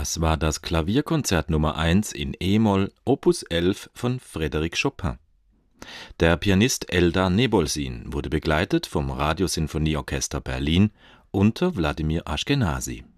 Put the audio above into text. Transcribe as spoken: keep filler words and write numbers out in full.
Das war das Klavierkonzert Nummer eins in e-Moll, Opus elf von Frédéric Chopin. Der Pianist Eldar Nebolsin wurde begleitet vom Radiosinfonieorchester Berlin unter Wladimir Aschkenasy.